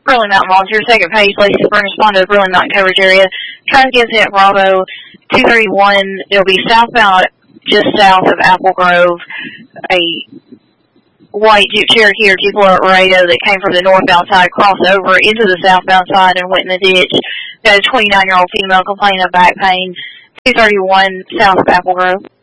Burley Mountain Volunteer, second page, Lacey Spring, respond to the Burley Mountain coverage area. Traffic incident Bravo 231. It'll be southbound, just south of Apple Grove. A white Jeep Cherokee or Jeep Laredo that came from the northbound side crossed over into the southbound side and went in the ditch. Got a 29-year-old female complaining of back pain. 231 south of Apple Grove.